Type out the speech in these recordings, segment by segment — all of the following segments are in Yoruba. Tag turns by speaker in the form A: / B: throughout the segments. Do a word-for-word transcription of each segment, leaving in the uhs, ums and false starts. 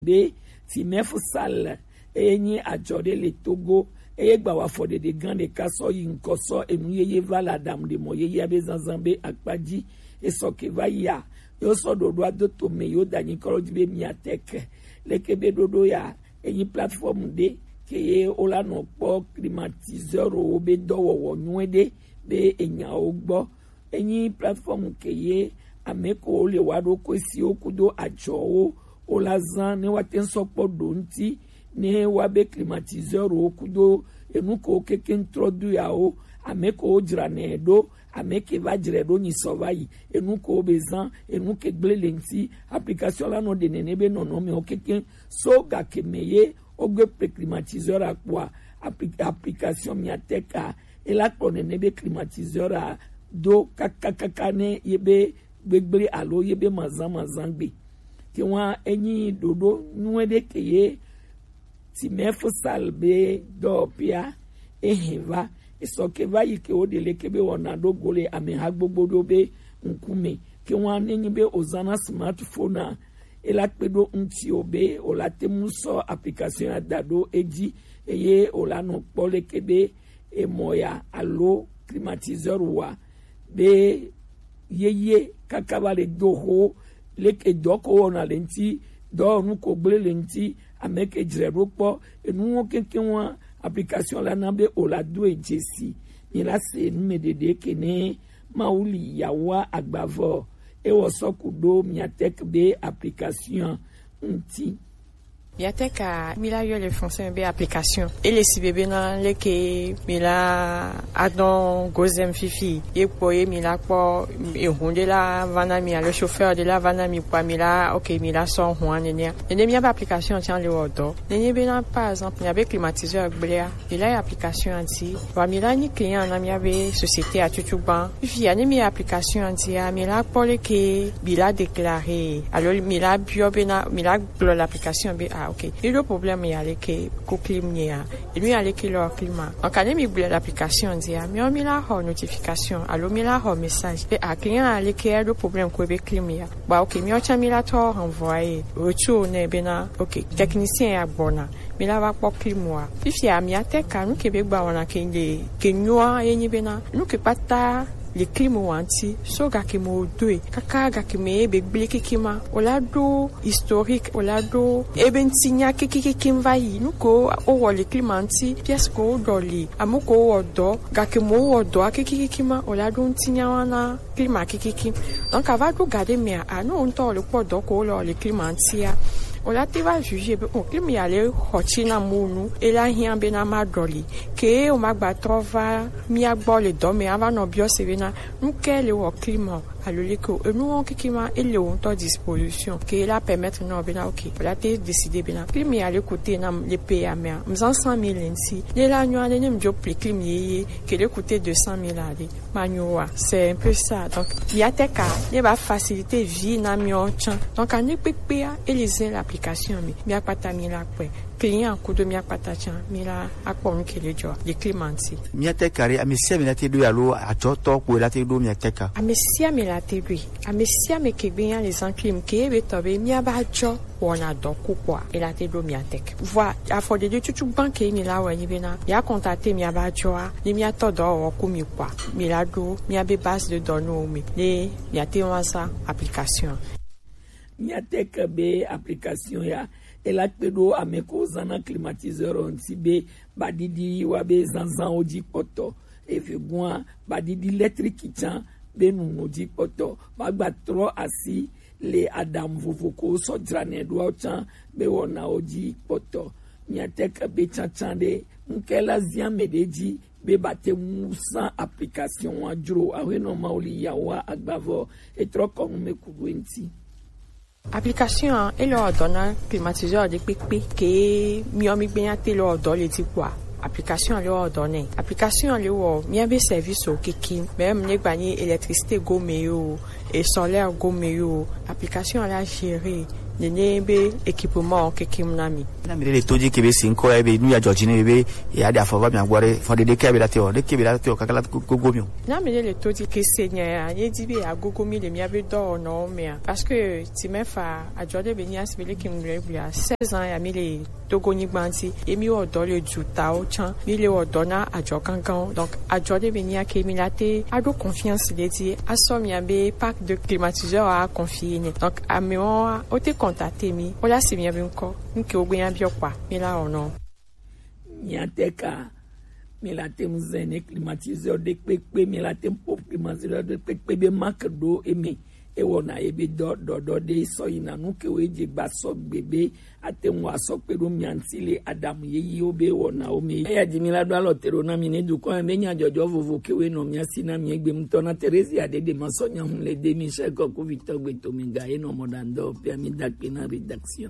A: be ti mefusal enyi ajode le Togo eye gba wa fo de de gan de kaso yi nkoso enu yeye vala dam de mo yeye be zanzambe akpaji esoke va ya yo so dodo adoto me yo dani koroji be miatek lekebe dodo ya enyi platform de keye ola no po climatiseur o be dowo wo nwede be enya ogbo enyi platform keye ameko le wado kwesi okudo ajo o la zan ne waten sopo donti ne wabe climatiseur okudo enuko keke introdu ya o ameko jirane do ameke va jiredo ni sovayi enuko bezan enuke glelenti application la no de nenebe no no me okeke so ga kemeye ogbe climatiseur akwa application miateka ela kone nebe climatiseur a do kakakakane yebe gbegbre alo yebe mazan mazan gbe ti won enyi dodo nuede keye ti mefu salbe do pia eheva esoke vayi ke odele kebe wona do gole ame hagbogbodo be nkume ke won enyi be ozana smartphone ela pedo nti obe olate muso application adado eji eye olano pole kebe e moya alo climatiseur wa be yeye kakabale doho leke doko ona lenti do nu ko gble lenti ameke jirero po enu keke wa application la nabe olado ejesi ni la se numedede kene mauli yawa agbavo e wosokudo miatek be application nti
B: Miateka mila yo le fonction be application et les sibebe na leke mila adon gozem fifi e poye mila po e hunde la vanami le chauffeur de la vanami kwa mila OK mila son huan nenia nenia mi ba application tian le odo nenia be na par exemple mi avec climatiseur blea mila application anti wa mila ni client na mi ave société a tutuban fifi ani mi application anti a mila po leke bila déclaré alors mila bio be na mila l'application be OK. Et le problème il y a les que climat et lui aller que leur climat. Donc quand il oublie l'application dit ah mais on met la notification alors met la message et à client aller que le problème que avec climat. Bah OK mais on t'a mis la tour envoyé retour ne bena OK technicien à bona mais là va pas climat. Fifi a mis à tête quand nous Québec ba on a que des que nous et ni bena nous que pas ta le climat anti so ga ki mo doe kaka ga ki me be bliki kima olado historique olado eben sinya kiki kimva yi nuko o wo le climat anti pièce ko doli amuko odo ga ki mo odo kiki kima olado ntinya wana climat kiki donc ava do garder me a no onto le podo ko lo le climat anti a ola te va juger be o climat ya le hotina munu e la hian be na madoli ke o magba trova mi agbo le do me ava no bio sevena nuke le wo climat aloleko e nou kikima e le on to disposition que la permettre no bena OK la te décider bena climat ya le côté na le payer me mzan cent mille nsi le la nyo ane nem jo pli climat ye que le côté deux cent mille ali manyoa c'est un peu ça donc biateka le va faciliter vie na mi on chan donc ane pepe et les l'application mi mi apata mi la kwe client ko do mi apata chan mi la akon ke le jo le climat
C: mi ateka re amisia mi la te do alo ajoto ko la te do mi ateka
B: amisia mi la te do amisia me ke bien les enclim ke be tobe mi abajo wona do kwa e la te do mi atek voi a fo de tutu banque mi la wa ni bena ya contacter mi abajo a ni mi atodo o ku mi kwa mi la do mi abe base de données mi le mi ate wansa application
A: mi atek be application ya ela pedo ameko zana climatiseur on tibe badidi wabe zanzan oji poto e fe gwa badidi électrique chan be nu oji poto bagba tro asi le adam vovoko so drane do chan be wona oji poto miatek be chachande nkela zia medeji be bate musa application wa juro awe no mauli yawa agbavo e tro kon me kubwenti
B: application et leur donne climatiseur de pipi que mi omi bien te leur donne les quoi application leur donne application leur mi avait service au kiki même ne gagner électricité go meyo et solaire go meyo application la gérer nene be équipement kekimnami
C: na mi le toji ke be sinko e be nu ya Georgine be e ada fava mi agware fo de de ke be la teo de ke be la teo kakala gogo mi
B: na mi le toji ke seigneur ye di be agogo mi le mi abe do no me parce que ti me fa ajode be ni asbele kim le bia seize ans ya mi le togo ni gbanti e mi o do le juta o chan mi le o do na ajo kankan donc ajode be ni ake mi la te ado confiance le di aso mi abe pack de climatiseur a confier ni donc a mi o te contacter mi o la se mi abe nko nke ogben abi opa mi la ono
A: nyateka mi la te mzene climatiseur de pepe mi la te pop climatiseur de pepe be makdo emi e wona e be do do do de so ina nu ke weje gba so bebe ate nwa so pe do mi antile adam yeyi obe wona o mi ya ji mi la do alotero na mi ne du ko me nya jojo vovo ke we no mi asina mi egbe mto na Teresa ade de masonya hun le de mi se ko ku Victor gbe to mi ga e no modando pe mi dak pe na redaction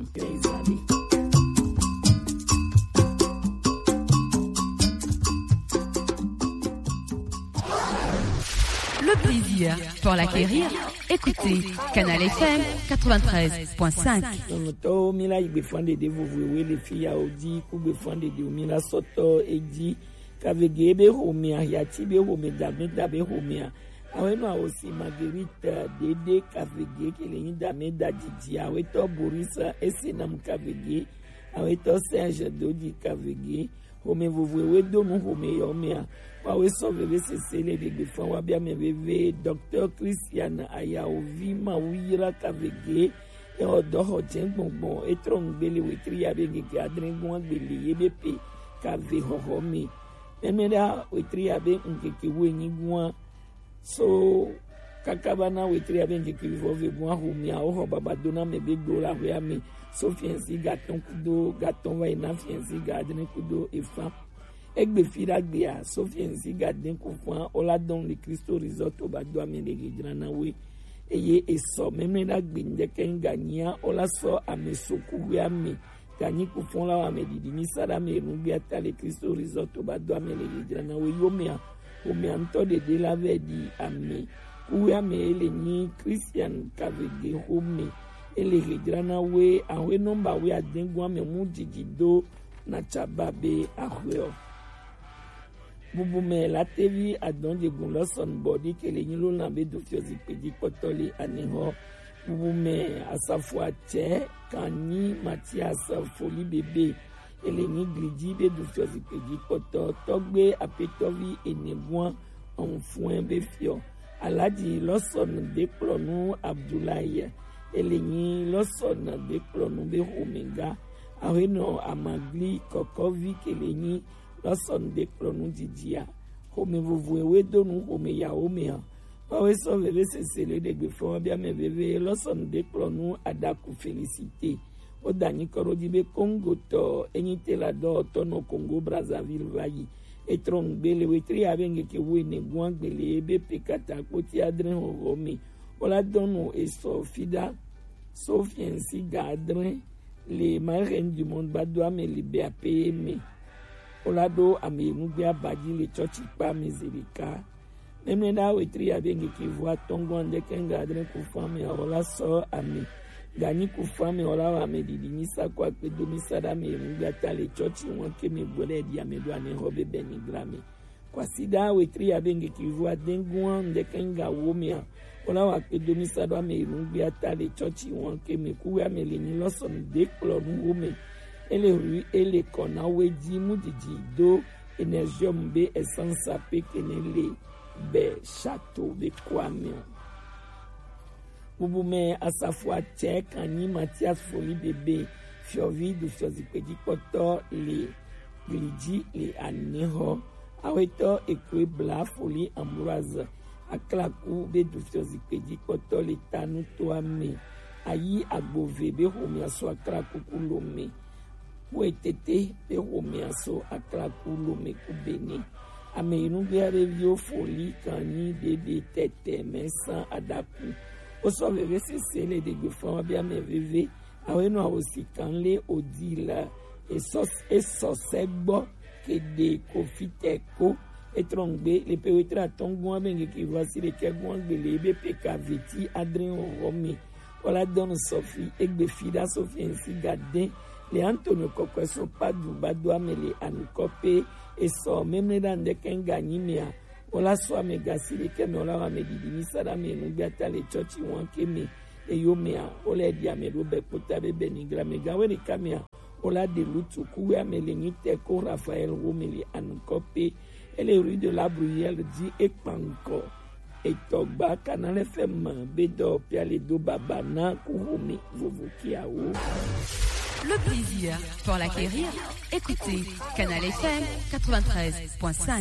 D: Le plaisir pour l'acquérir. Écoutez Canal F M quatre-vingt-treize point cinq.
A: To mila igbe fande de vovowe le fiya odi ku gbe fande de mila soto eji kavege be homia yati be home da me da be homia aweno awosi Marguerite dede kavege kele yin da me da jiji aweto Borisa esenam kavege aweto Serge doji kavege home vovowe do nu home yomia wawe sovele sesele de befan wa bia meveve Docteur Christian Ayaovi Mawira kavege e odo ho jengbongbon etrongbele wetri abenge ke adrengon gbele yebepe kave hohomi emeda wetri abe nkeke wenyi gwa so kakabana wetri abenge ke vove gwa humia oho babadona mebe gbola hweami so fiensi gaton kudo gaton wa ina fiensi gadren kudo efa egbe fira gbia sofiensi gaden ko fun oladon le Christo risotto ba do amele gidrana we eye eso memena gbinde ken gania olaso amesoku ya mi gani ko fun la amedi ni sada me nu bia ta le Christo risotto ba do amele gidrana we yomia o mi anto de de la vedi ame ku ya me ele ni Christian kavege home ele gidrana we awe number we adengu ame mu digido na chababe ahweo bubu me la tevi adon de gun son body ke le yin lo na be do fiozi pedi potoli aneho bubu me asafua che kani Mathias Foli bebe ele ni griji be do fiozi pedi poto togbe apetovi enebwan on fuen be fio aladi loson de clonu Abdoulaye ele ni loson de clonu be homenga aweno amagli kokovi ke le ni loson de clonu didia home vovoe we donu home ya home ha wawe so veve sesele de gbefon bia me veve loson de clonu adaku félicité o dani koroji be Congo to enyite la do to no Congo Brazzaville vayi etron bele we tri abenge ke we ne gwan gbele be pekata poti adren home ola donu eso fida sofiensi gadren les marraines du monde badoa me libe a payer me olado ame mubia badi le church pa mezerika même na wetri abenge ki voa tongo ande kenga adren ku fami ola so ame gani ku fami ola wa me didi sa kwa pe domi sada me mubia ta le church won ke me bole dia me do ane hobe benigrame kwa sida wetri abenge ki voa dengu ande kenga womia ola wa pe domi sada me mubia ta le church won ke me ku ya me le ni loson de clone wome ele ru ele kona weji mudiji do energium be essence pe kenele be château be kwame bubume asafua check ani Mathias Foli bebe fiovi du fiozi pedi poto le gliji le aneho aweto ekwe bla Foli Ambroise aklaku be du fiozi pedi poto le tanu to ame ayi agbove be homi aso aklaku kulome Wetete be homiaso aklakulo me kubeni ame inugbe revio Foli kani dede tete mesa adaku o so veve sesele de gbefan bia me veve aweno awosi kanle odila esos esosegbo kede kofiteko etrongbe le pewetra tongo abenge ki voici le kegon gbele be pekaveti adren romi Voilà donne Sophie egbe fida Sophie ainsi gardé les Antonio Kokwe sont pas du badoa mais les anukope et so même dans de kengani mea voilà soit megasi les kemola wa medidi sada me nubiata les chochi wankeme e yo mea ole dia me robe potabe benigra mega we kamea ola de lutu kuya melenite ko Raphaël Romeli anukope elle rue de la Bruyère dit ekpanko et togba Canal F M bedo pia les do babana kurumi vovokiao.
D: Le plaisir pour l'acquérir, écoutez Canal F M quatre-vingt-treize virgule cinq.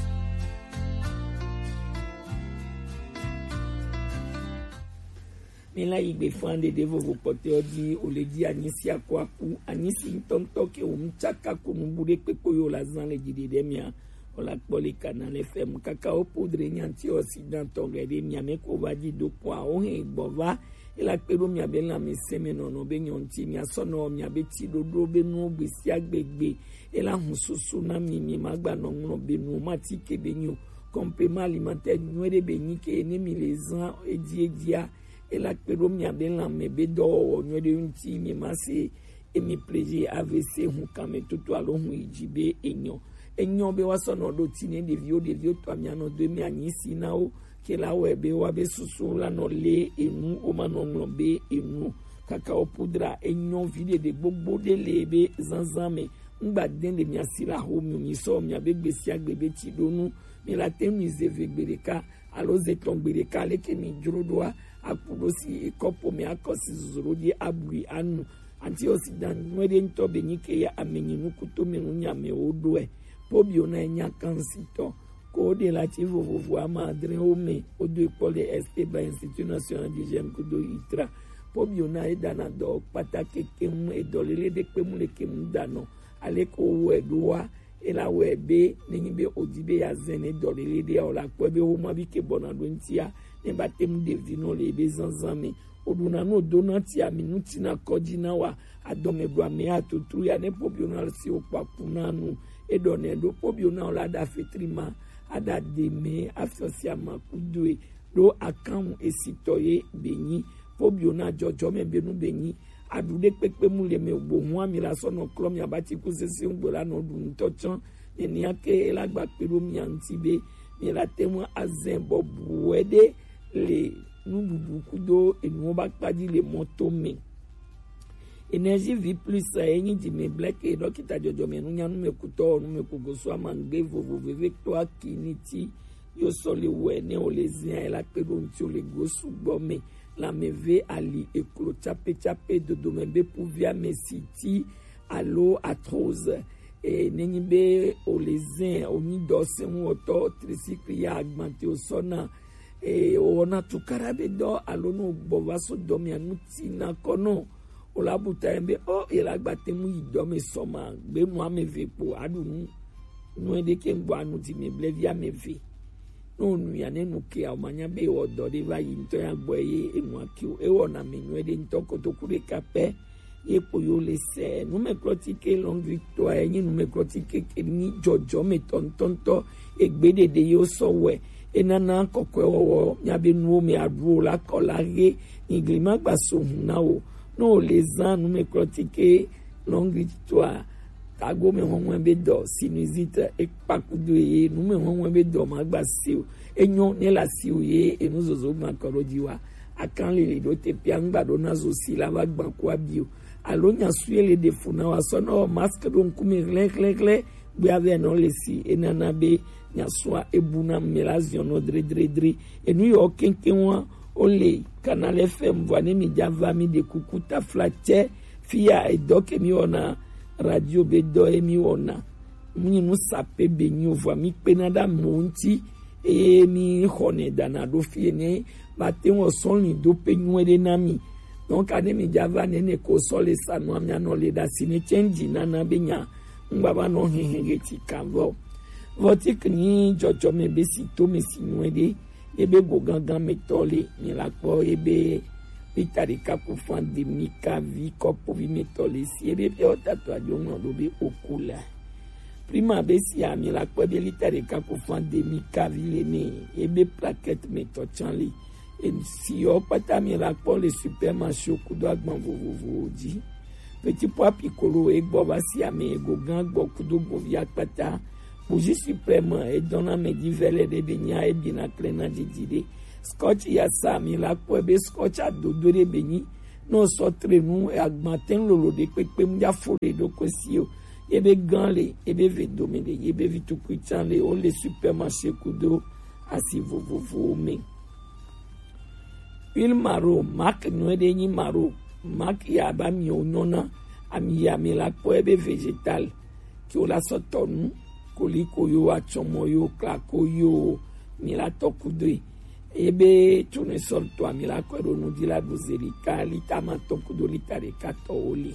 A: Mais là, il défend des vos potes dit ou les dit Anisi à quoi ou Anisi tonto que ou mchaka kunumbure pekoyo la zan les dit des miens. On la poli Canal F M cacao poudre nyanti occident tongede miame ko va di do kwa o he bova e la pelo mia bella me semeno no be nyonti mia sono mia beti do do be no gbesi agbegbe e la hususu na mimi magba no no be no mati ke be nyo complément alimentaire nwere be ni ke ne mi les ans e die dia e la pelo mia bella me be do nwere unti mi mase e mi plaisir A V C hu kame tutu alo hu ijibe enyo enyo be wasono do tine de vieux de vieux to amiano de mi anyisi na o ke la webe wa be susu la no le enu o manon be enu kakao poudra enyo vide de gbogbo de lebe zanzame ngba den de mi asila ho mi so mi abegbe si agbebe ti donu mi la temi zevegbereka alo zetlongbereka le ke mi jorodoa akudo si kopo mi akosi zuro di abui anu anti osidan nwede ntobe nyike ya amenyinu kuto me nyame odoe pobio na enya kansito ko de la ti vovovo amadre ome odo école Esteban Institut National d'Hygiène kudo itra pobio na edana do patake kemu edolele de kemu le kemu dano ale ko wedwa ela webe ningibe odibe ya zene dolele de ola kwebe o ma bi ke bonado ntia ne batem de vino le bezanzame oduna no donati a minuti na kodina wa adome bwa me atutu ya ne pobio na si opapunanu edone do pobio na ola da fetrima ada deme asosia makudwe do akan esitoye benyi pobio na jojo me benu benyi adude pepe mu le me gbo hu amira sono klom ya bati ku sese ngbola no dun tochan eni ake elagba pelo mi antibe mi la temo azembo buede le nububu kudo enu ba padi le moto me Énergie vie plus enyi di me black e dokita jojo me nu nyanu me kuto nu me kugoso amangbe vovo veve to akiniti yo sole we ne o lezia e la pelo nti o le gosu gbome la meve ali eklo chape chape de domembe pouvia mesiti alo atroze e nenyibe o lezin o ni dose mu oto tricycle ya augmenté o sona e ona tukarabe do alo no bovaso domi anuti na kono o la buta embe o e la gbate mu idome soma gbe mu ameve po adunu no ede ke ngbo anuti me blevia meve no nu ya ne nu ke amanya be odo de va yinto ya gboye enu akio e wona me nu ede ntoko to kure kape e po yo le se nu me protike long victoire yin nu me protike ke ni jojo me tontonto e gbede de yo so we enana kokwe wo nya be nu me adu la kolage ni glima gbaso na o no les ans nu me protike long victoire tago me won be do sinusite e pakudo ye nu me won be do magba si enyo ne la si ye enu zozo makoro diwa akan le do te piangba do na zo si la bagba kwa bio alonya suele de funa wa sono masque don kumi lek lek le bi ave no le si enana be nya soa ebuna melazio no dre dre dre enu yo kenkenwa ole Canal F M voine mi java mi de kukuta flatte fia e doke mi ona radio bedo e mi ona mi nu sape benyo vo mi penada monti e mi hone dana do fie ne bate won son ni do penyo de nami donc ane mi java nene ko sole sanu amya no le da sine change nana benya ngba no hehe ti kanvo votik ni jojo me besito me sinwede ebe go gangan metole ni la po ebe pitarika pour fan de mika vi kopo vi metole si ebe pe otato ajo no do be okula prima besi ami la po be litarika pour fan de mika vi le ne ebe plaquette metochanli et si yo pata mi la pour le supermarché ku do agban vovovo di petit pois piccolo e gbo va si ame go gan gbo ku do go via pata bougie suprême et donna me di vele de benya e bina klena di di scotch ya sa mi la pour be scotch a do do de beni no so tre nu e agmaten lolo de pepe mja fole do ko si yo ebe ganle ebe ve domine ebe vitu kuchanle o le supermarché kudo asi vovovo me il maro mak no de ni maro mak ya ba mi onona ami ya mi la po ebe végétal ki o la sotonu koliko yo achomo yo klako yo mi la tokudri ebe tu ne sorto ami la ko no di la buzerika litamaton kudo litare kato oli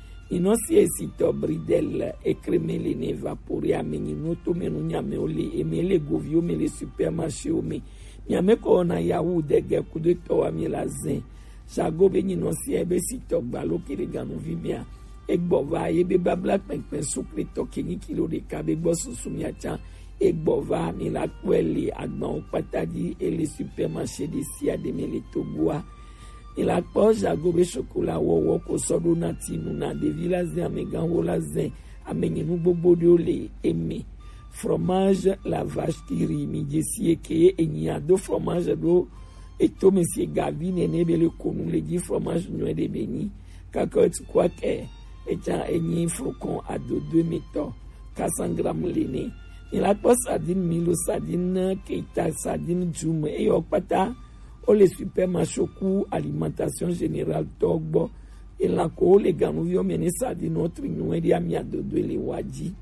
A: inosi esito bridel e cremele ne vapori ameni noto menu nyame oli emele govio mele supermarché o me nyame ko na yawu de ge kudo to ami la zen jago be ni nosi ebe sito gbalo kire ganu vibia egbova ebe babla penpen sukri to kini kilo de kabe gbo susumi acha egbova mi la kweli agban patadi e le supermarché de sia de mele toboa il a pose à gobe chocolat wo ko sodo na tinu na de villas de amegan wola zen amenye nu bobo de ole eme fromage la vache qui rit mi jesi ke enya do fromage do eto monsieur Gavin ne bele konu le di fromage noix de beni kakot quoi que eta enyi flocon à de deux métaux quatre cents grammes lene il a pose sardine milo sardine keita sardine jum e yo pata o le supermarché ku alimentation générale togbo et la ko le ganu yo menesa di notre nous e ami ado do le waji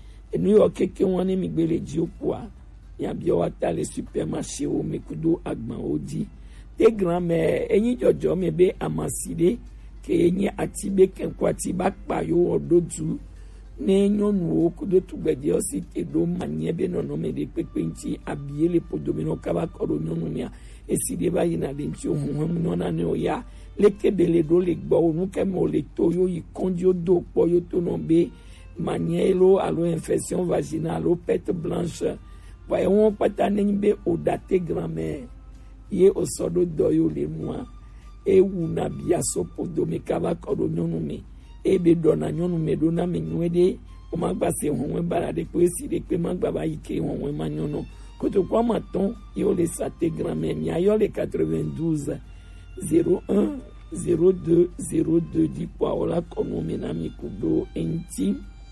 A: e nu yo keke woni mi gbele ji opua ya bi o ata le supermarché o mekudo agban odi te grand-mère enyi jojo me be amaside ke enyi atibe kenkwati bakpa yo ododu ne nyonu o kudo tugbede o si te do manye be no no me de pepenti abie le podomino kaba koro nyonu mia eside ba yina de nti ohun no na ne oya lekebele do le gbo onu ke mo le to yo ikondio do po yo to no be manielo alo infection vaginale o perte blanche wa won pata ne be odate grand-mère ye osodo do yo le moi e una bia so podome kaba koro nyonu me ebe dona nyonu me do na me nwede o magba se honwe barade ko eside pe magba ba ike honwe manyono koto kwa maton yo le sate grand-mère mi ayo le quatre-vingt-douze zéro un zéro deux zéro deux di kwa ola kono menami kudo enti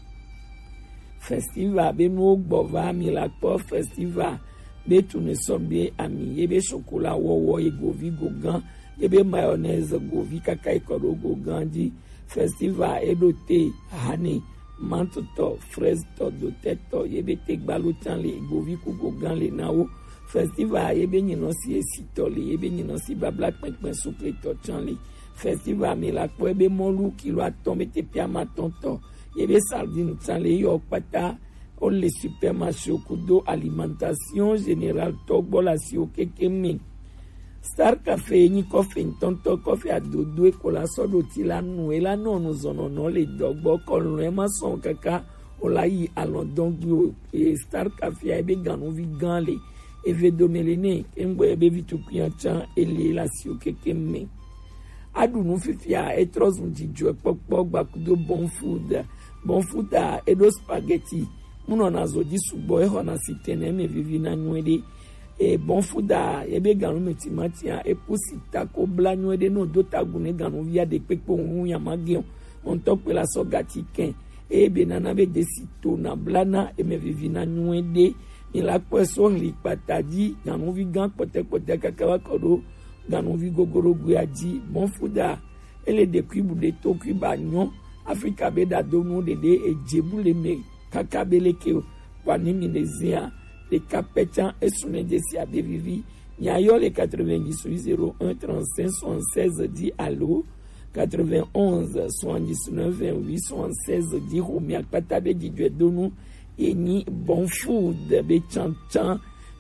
A: festival be no gbova mi la po festival be tune sombe ami ebe chocolat wo wo e govi gogan ebe mayonnaise govi kakai koro gogan di festival edote hani mantoto fraise to do teto yebe te gbalo tan le govi ku gogan le nawo festival yebe nyino si esito le yebe nyino si babla penpen souple to tan le festival mi la po ebe molu kilo atombe te pia matonto yebe sardine tan le yo pata o le supermarché kudo alimentation générale togbo la si o kekemi Star Café ni kofi ntonto kofi adodo e kola sodo ti la nu e la no no zono no le dogbo kolun e ma son kaka o la yi alondon gbo e Star Café e be ganu vi ganle e ve domelene engbo e be vitu kyancha e le la si o kekeme adu nu fifia e trozun di jo popo gbakudo bon food bon food a e do spaghetti muno na zodi subo e hona sitene me vivi na nwede e bon fuda e be ganu metimatia e pusita ko blanyo de no dota gune ganu via de pepo hu ya magion on top la sogati ken e be nana be desito na blana e me vivi na nwede ni la kweso li patadi ganu vi gan pote pote kakawa kodo ganu vi gogoro guaji bon fuda ele de kuibu de to kuiba nyon Afrika be da dono de de e jebule me kakabeleke kwa nimi nezia les capetans et son indécis à Bévivi, Niayo les quatre-vingt-dix-huit zéro un trente-cinq soixante-seize dit allô, quatre-vingt-onze soixante-dix-neuf vingt-huit soixante-seize dit Roumia Patabe dit Dieudonu et ni bon food be chan chan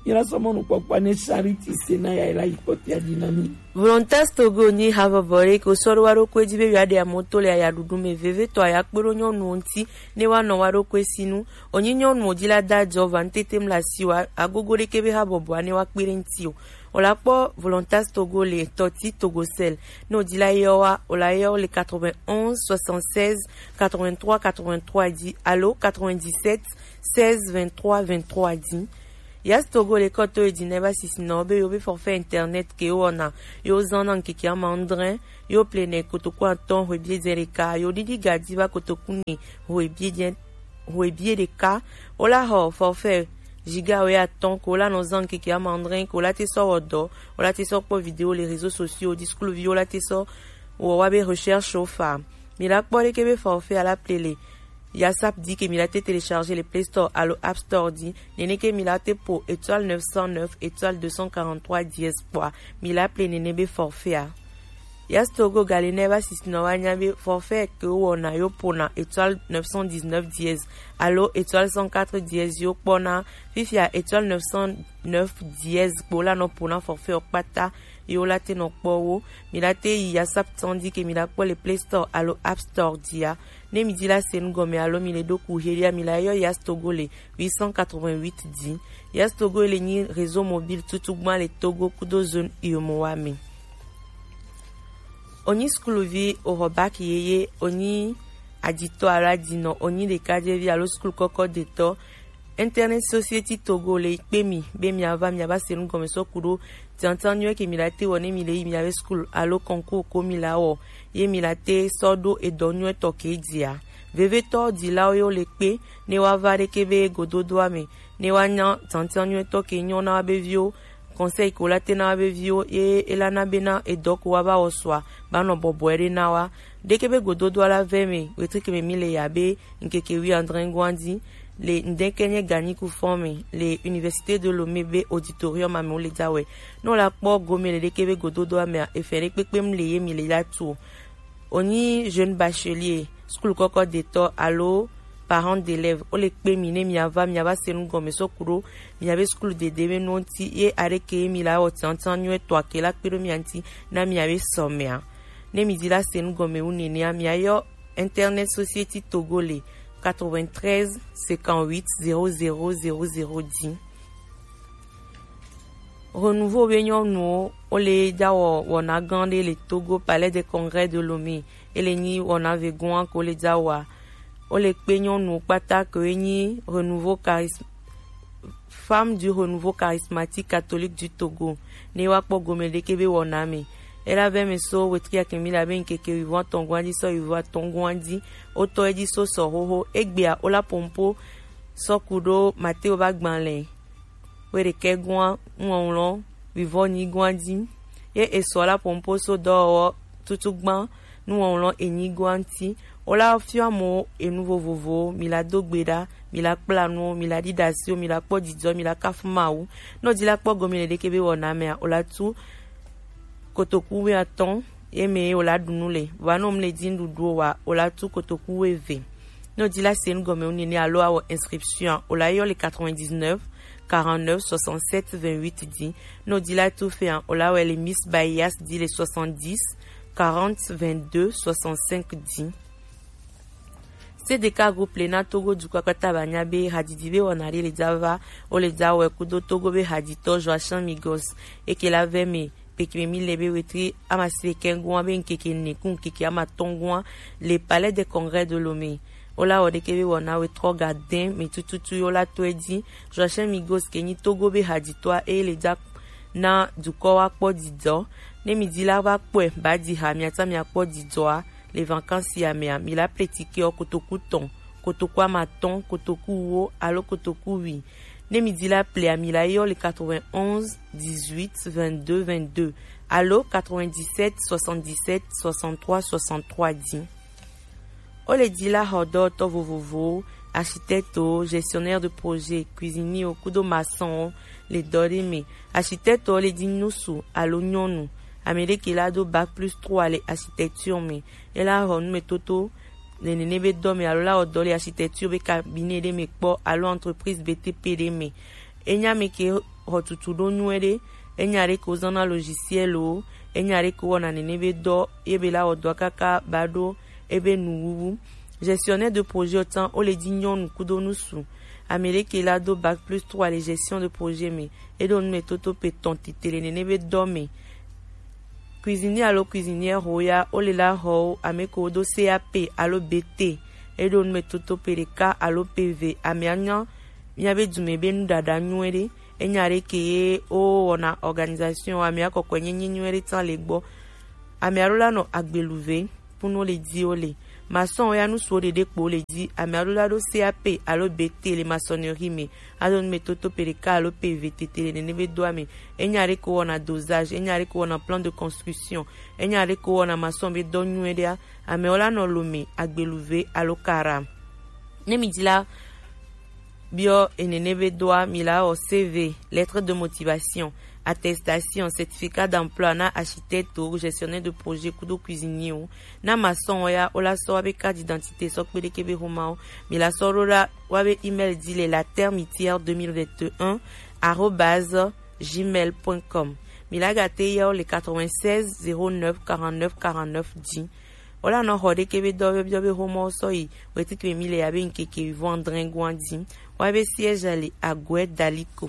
A: Ira somo no papa ne charity sena ya ila ipotia dinami.
E: Volontas Togo ni hava bore ko soro waro ko jibe ya de moto le ya dudu me veve to ya kpero nyon nti ne wa no waro ko sinu onyi nyon modila da jo vantetem la siwa agogore kebe ha bobo ne wa kpere nti o ola po Volontas Togo le toti Togocel no dila yowa ola yo le quatre-vingt-onze soixante-seize quatre-vingt-trois quatre-vingt-trois di allo quatre-vingt-dix-sept seize vingt-trois vingt-trois di. Yas Togo le koto e di neba sisi no be yo be forfait internet ke yo na yo zanan ki ki amandrin yo plene koto kwa ton ho bie zereka yo didi gadi ba koto kuni ho bie ho bie de ka ola ho forfait giga o ya ton ko la no zan ki ki amandrin ko la te so odo ola te so po vidéo les réseaux sociaux discours viola te so o wa be recherche au fa mi la po le ke be forfait à la plele. Yasap dit que Milate télécharger les Play Store à l'App Store dit Nene que Milate pour étoile neuf cent neuf étoile deux cent quarante-trois dièse poids Mila ple nene be forfait. Yas Togo galeneba sisnowanya be forfait que on a yo pona étoile neuf cent dix-neuf dièse allo étoile cent quatre dièse yo pona fifia étoile neuf cent neuf dièse pola no pona forfait okpata yo late no powo Milate Yasap tandi que Mila pour les Play Store allo App Store dia ne midila sen gome alo miledo kuheria milayo Yas Togo le huit cent quatre-vingt-huit di Yas Togo le ni réseau mobile tutugma le Togo kudo zone iyomoame oni skuluvi orobak yeye oni adito aradino oni de kadevi alo skul koko deto Internet Society Togo le ikpemi be miava miava sen gome so kudo tantanyo ke milate woni mile miave skul alo konko ko milao ye milate sodo e donyo toke dia veve to di lao le pe ne wa vare kebe gododo ame ne wa nya tantanyo toke nyona bevio conseil ko late na bevio e elana bena e dok wa ba oswa bano boboere na wa de kebe gododo la veme wetrike me mile yabe nkeke wi andrengwandi les ndenkenye gagni ku forme les universités de Lomé be auditorium ame le dawe non la po gome le kebe gododo ame e fere pepem le mi le la tout oni jeune bachelier school koko deto allo parents d'élèves o le pe mine mi ava mi ava senu gome sokuro mi ave school de debe nonti e areke mi la o tantan nyu to akela pero mi anti na mi ave somea ne mi dila senu gome unene mi ayo Internet Society Togolais quatre-vingt-treize cinquante-huit zéro zéro zéro zéro dix. Renouveau Benyon no ole dawo wona gande le Togo Palais des Congrès de Lomé ele ni wona vegon ko le dawa ole penyon no pata ko ni renouveau charisme femme du renouveau charismatique catholique du Togo ne wa po gomede kebe wona me elle avait mes so wetria kemila ben keke vivant tongwandi so vivant tongwandi oto edi so so hoho egbia ola pompo so kudo mateo bagbanle were kegwa nwonlo vivant ni gwandi e eso la pompo so do tutugban nwonlo eni gwanti ola fiamo e nouveau vovo mila dogbeda mila plano mila didasio mila podidzo mila kafumau no dila po gomele de kebe wona me ola tu kotoku we aton eme ola dunule wano mle dindu dowa ola tu kotoku we ve no dila sen gome unini alo awo inscription ola yo le quatre-vingt-dix-neuf quarante-neuf soixante-sept vingt-huit di no dila tu fe an ola we le Miss Bayas di le soixante-dix quarante vingt-deux soixante-cinq di C D K groupe lena Togo du kwakata banyabe hadidibe wanari le dava o le dawe kudo Togo be hadito Joachim Migos e ke la veme peki mi lebe wetri amasi kengwa ben keke ne kun keke ama tongwa le Palais des Congrès de Lomé ola o de kebe wona we tro gadin me tututu yola toedi Joachim Migos keni Togo be haditoa e le dak na du kowa po dido ne mi dila ba pwe ba di ha mi ata mi akpo didoa les vacances ya me mi la pletike o kotoku ton kotoku amaton kotoku wo alo kotoku wi ne mi dila ple a mi la yo le quatre-vingt-onze dix-huit vingt-deux vingt-deux allo quatre-vingt-dix-sept soixante-dix-sept soixante-trois soixante-trois di o le dila hodo to vovovo architecte gestionnaire de projet cuisinier au kudo maçon le dorime architecte le dinusu allo nyonu Amérique il a do bac plus trois les architecture mais elle a on me toto ne ne be do me alola o do les architecture be cabinet de me po alo entreprise B T P de me enya me ke hotutu do nyuede enyare ko zana logiciel o enyare ko wana nenebe do ebe la odo kaka bado ebe nuwu gestionnaire de projet autant o le dignon kudo nusu Amérique la do bac plus trois les gestion de projet mais et don metoto peton titele nenebe do me cuisinier allo cuisinière roya o le la ho ameko do C A P allo B T et don metoto pereka allo P V amianya nyabe dumebe ndada nyuere enyare ke o ona organisation amia kokwenye nyuere tan legbo amiarola no agbeluve pour nous les di ole maçon ya nous so de depo le di amiarola do C A P allo B T les maçonnerie me adon metoto pereka allo P V T T le nebe do ami enyare ko ona dosage enyare ko ona plan de construction enyare ko ona maçon be do nyuere amiola no lome agbeluve allo kara nemidila bio enenebe doa mila o C V lettre de motivation attestation certificat d'emploi na architecte ou gestionnaire de projet kudo cuisinier na maçon ya ola so avec carte d'identité so pele kebe romao mila sorola wabe email dile la termitière deux mille vingt et un arobase gmail point com mila gate ya le quatre-vingt-seize zéro neuf quarante-neuf quarante-neuf dix ola no hode kebe do be be romao so yi weti ke mile ya be nkeke vendre ngwandi wabe siège ali à Gouet Daliko.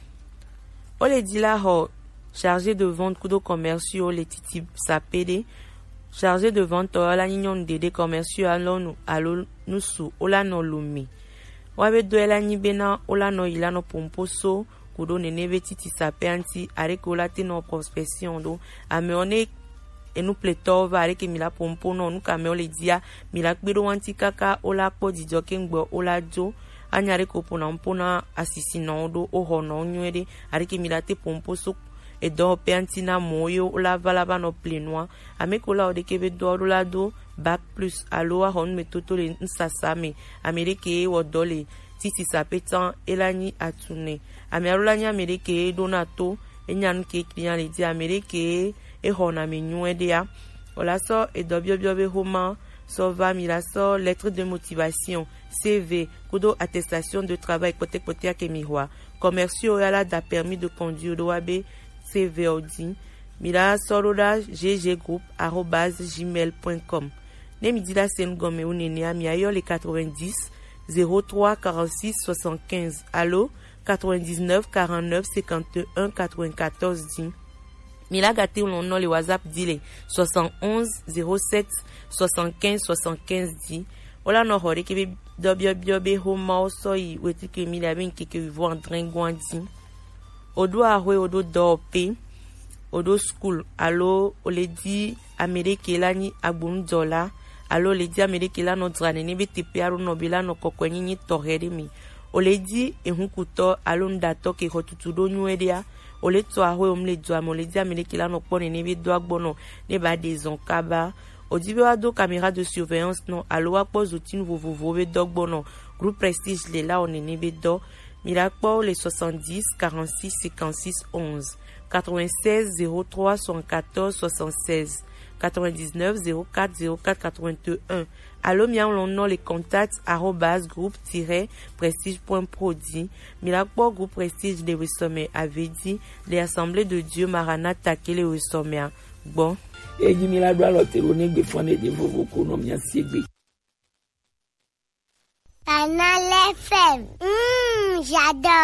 E: Ole dit la ho chargé de vente kudo commerciaux les titi sapede chargé de vente la nignon de des commerciaux alonu alo nusu ola no lumi. Wabe do la ni bena ola no ilano pomposo kudo nenebe titi sapeanti areko la tino prospection do ameone et nous plétova avec mila pompo no nous kameo le dia mila kbedo wanti kaka ola po di jokengbo ola jo anyare ko pona mpona asisino do oho no nyede arike milate pompo so e do pentina moyo la valaba no plenoa amekola o de kebe do la do bac plus aloa hon metoto le nsasame amerike wo dole titi sapetan elani atune amerola nya amerike donato enyan ke client le di amerike e hona menyuede ya ola so e do biobio be homa so va milaso lettre de motivation C V kudo attestation de travail côté côté à kemiroa commerciaux yala da permis de conduire do abe C V odi mila soroda gg group arobase gmail point com ne mi dila sen gome unene ami ayo le quatre-vingt-dix zéro trois quarante-six soixante-quinze allo quatre-vingt-dix-neuf quarante-neuf cinquante-et-un quatre-vingt-quatorze dix mila gate on no le WhatsApp dile soixante et onze zéro sept soixante-quinze soixante-quinze dix ola no hore ke do bio bio be homa so yi weti ke mi la ben ke ke vo andren gwandi odo ahwe odo do pe odo school allo o le di amerike la ni agbun dola allo le di amerike la no drane ni be tepe aro no bila no kokwenyi ni torede mi o le di ehunkuto allo ndato ke hotutudo nyuedia o le to ahwe o mle do am o le di amerike la no pone ni be do agbono ne ba des onkaba Odibe ado caméra de surveillance non aloa pose outil vovovo be dogbono groupe prestige le la onene be do mirapo les soixante-dix quarante-six cinquante-six onze quatre-vingt-seize zéro trois soixante-quatorze soixante-seize quatre-vingt-dix-neuf zéro quatre zéro quatre quatre-vingt-un allo mian lon non les contacts arobase groupe tiret prestige point prodi mirapo groupe prestige le sommet avait dit les assemblées de Dieu Maranatha kele le sommet bon
A: et du milagro à l'autorone de fondé de vos économies siégé.
F: Canal F M. Mmh, j'adore.